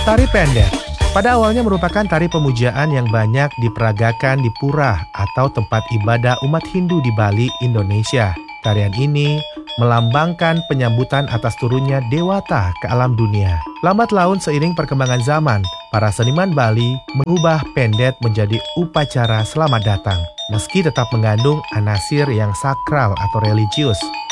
Tari pendet pada awalnya merupakan tari pemujaan yang banyak diperagakan di pura atau tempat ibadah umat Hindu di Bali, Indonesia. Tarian ini melambangkan penyambutan atas turunnya dewata ke alam dunia. Lambat laun seiring perkembangan zaman, para seniman Bali mengubah pendet menjadi upacara selamat datang. Meski tetap mengandung anasir yang sakral atau religius,